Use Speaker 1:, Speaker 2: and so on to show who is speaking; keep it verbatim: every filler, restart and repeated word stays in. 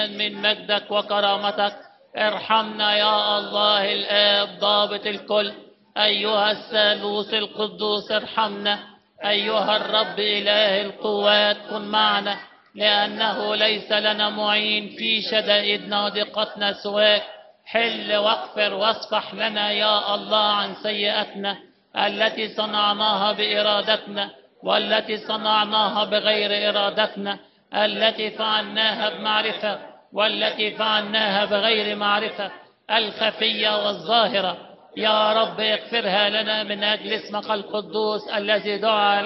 Speaker 1: من مجدك وكرامتك. ارحمنا يا الله الآب ضابط الكل. أيها الثالوث القدوس ارحمنا. أيها الرب إله القوات كن معنا، لأنه ليس لنا معين في شدائدنا وضيقتنا سواك. حل واغفر واصفح لنا يا الله عن سيئاتنا التي صنعناها بإرادتنا، والتي صنعناها بغير إرادتنا، التي فعلناها بمعرفة والتي فعلناها بغير معرفة، الخفية والظاهرة. يا رب اغفرها لنا من أجل اسمك القدوس الذي دعا